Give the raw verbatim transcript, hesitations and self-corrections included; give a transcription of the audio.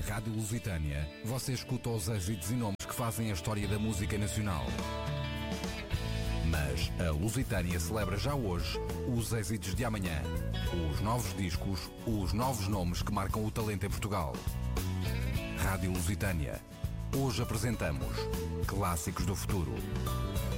Rádio Lusitânia, você escuta os êxitos e nomes que fazem a história da música nacional. Mas a Lusitânia celebra já hoje os êxitos de amanhã, os novos discos, os novos nomes que marcam o talento em Portugal. Rádio Lusitânia. Hoje apresentamos Clássicos do Futuro.